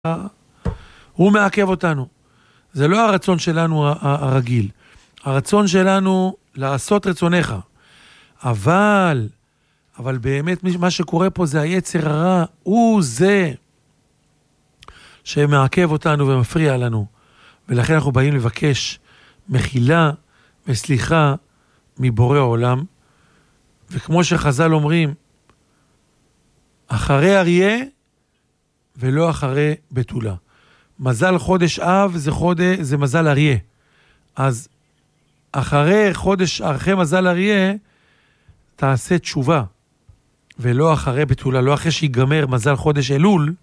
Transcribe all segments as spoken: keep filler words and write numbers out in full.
הוא מעכב אותנו. זה לא הרצון שלנו הרגיל. הרצון שלנו לעשות רצונך. אבל, אבל באמת מה שקורה פה זה היצר הרע, הוא זה שמעכב אותנו ומפריע לנו. ולכן אנחנו באים לבקש מחילה וסליחה מבורא העולם. וכמו שחז"ל אומרים, אחרי אריה ולא אחרי בתולה. מזל חודש אב זה חודש, זה מזל אריה. אז אחרי חודש, אחרי מזל אריה, תעשה תשובה. ולא אחרי בתולה, לא אחרי שיגמר מזל חודש אלול,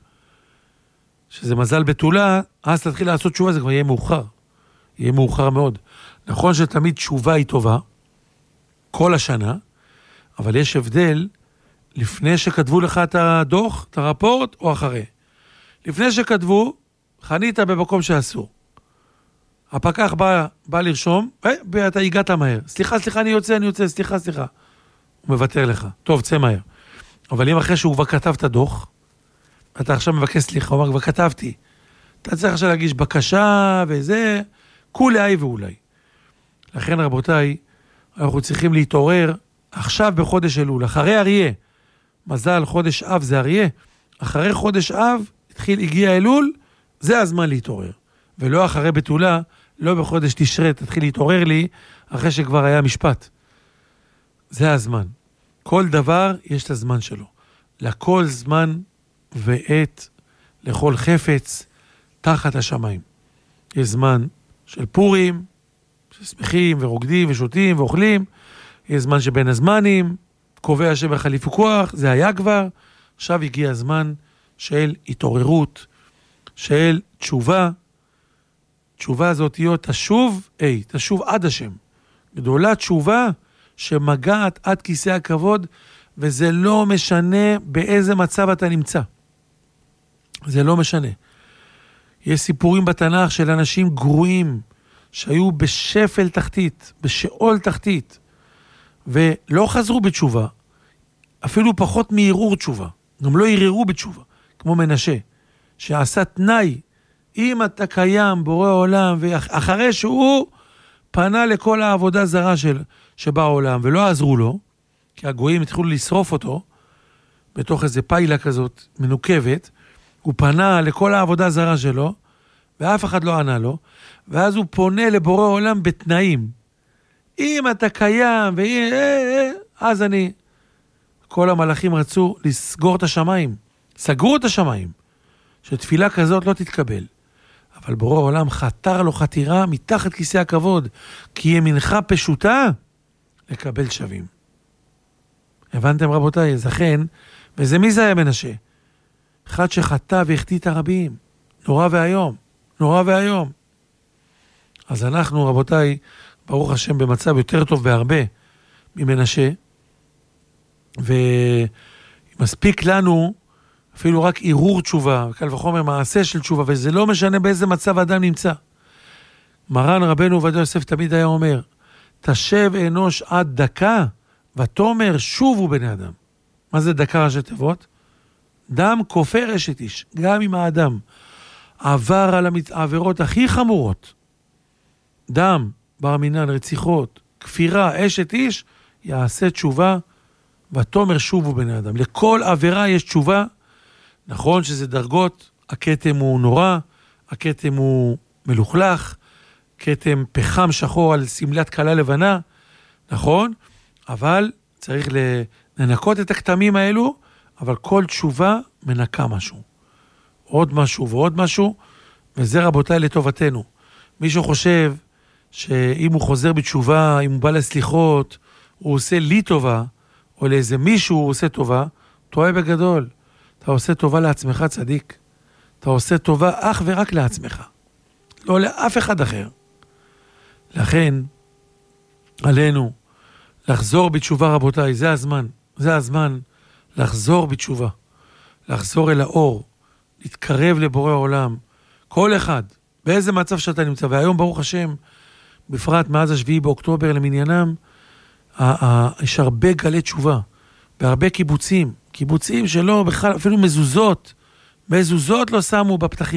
שזה מזל בתולה, אז תתחיל לעשות תשובה, זה כבר יהיה מאוחר. יהיה מאוחר מאוד. נכון שתמיד תשובה היא טובה, כל השנה, אבל יש הבדל לפני שכתבו לך את הדוח, את הרפורט, או אחרי. לפני שכתבו, חנית במקום שאסור. הפקח בא, בא לרשום, ואתה הגעת מהר. סליחה, סליחה, אני יוצא, אני יוצא, סליחה, סליחה. הוא מוותר לך. טוב, צא מהר. אבל אם אחרי שהוא כבר כתב את הדוח, אתה עכשיו מבקש סליחה, הוא אומר, כבר כתבתי. אתה צריך עכשיו להגיש בקשה וזה, כולי אי ואולי. לכן, רבותיי, אנחנו צריכים להתעורר עכשיו בחודש אלול, אחרי אריה. מזל, חודש אב זה אריה. אחרי חודש אב, התחיל, הגיע אלול, זה הזמן להתעורר. ולא אחרי בתולה, לא בחודש תשרה, תתחיל להתעורר לי, אחרי שכבר היה משפט. זה הזמן. כל דבר יש את הזמן שלו. לכל זמן ועת, לכל חפץ, תחת השמיים. יש זמן של פורים, ששמחים ורוקדים ושותים ואוכלים, יש זמן שבין הזמנים, קובע שבחליפו כוח, זה היה כבר, עכשיו הגיע הזמן של התעוררות, של תשובה. תשובה הזאת היא תשוב, אי, תשוב עד השם. גדולה תשובה שמגעת עד כיסא הכבוד, וזה לא משנה באיזה מצב אתה נמצא. זה לא משנה. יש סיפורים בתנ"ך של אנשים גרועים, שהיו בשפל תחתית, בשאול תחתית, ולא חזרו בתשובה, אפילו פחות מערעור תשובה, גם לא ערערו בתשובה, כמו מנשה, שעשה תנאי, אם אתה קיים בורא העולם, ואחרי שהוא פנה לכל העבודה זרה של, שבעולם, ולא עזרו לו, כי הגויים התחילו לשרוף אותו, בתוך איזה פיילה כזאת מנוקבת, הוא פנה לכל העבודה זרה שלו, ואף אחד לא ענה לו, ואז הוא פונה לבורא העולם בתנאים. אם אתה קיים, ואם, אה, אה, אז אני... כל המלאכים רצו לסגור את השמיים. סגרו את השמיים. שתפילה כזאת לא תתקבל. אבל בורא העולם חתר לו חתירה מתחת כיסא הכבוד, כי ימינך פשוטה לקבל שווים. הבנתם רבותיי? אז לכן, וזה מי זה היה מנשה? אחד שחטא והחטיא את הרבים. נורא והיום. נורא והיום. אז אנחנו רבותיי, ברוך השם במצב יותר טוב בהרבה ממנשה, ומספיק לנו אפילו רק ערעור תשובה, קל וחומר מעשה של תשובה, וזה לא משנה באיזה מצב אדם נמצא. מרן רבנו עובדיה יוסף תמיד היה אומר, תשב אנוש עד דקה, ותאמר שובו בני אדם. מה זה דקה ראשי תיבות? דם כופר אשת איש, גם אם האדם עבר על העבירות הכי חמורות, דם, בר מינן, רציחות, כפירה, אשת איש, יעשה תשובה, ותאמר שובו בני אדם. לכל עבירה יש תשובה, נכון שזה דרגות, הכתם הוא נורא, הכתם הוא מלוכלך, כתם פחם שחור על סמלת קלה לבנה, נכון? אבל צריך לנקות את הכתמים האלו, אבל כל תשובה מנקה משהו. עוד משהו ועוד משהו, וזה רבותיי לטובתנו. מישהו חושב שאם הוא חוזר בתשובה, אם הוא בא לסליחות, הוא עושה לי טובה, או לאיזה מישהו הוא עושה טובה, טועה בגדול. אתה עושה טובה לעצמך צדיק. אתה עושה טובה אך ורק לעצמך. לא לאף אחד אחר. לכן, עלינו לחזור בתשובה רבותיי, זה הזמן. זה הזמן לחזור בתשובה. לחזור אל האור. להתקרב לבורא העולם. כל אחד, באיזה מצב שאתה נמצא. והיום ברוך השם, בפרט מאז השביעי באוקטובר למניינם, יש הרבה גלי תשובה, בהרבה קיבוצים, קיבוצים שלא בכלל, אפילו מזוזות, מזוזות לא שמו בפתחים.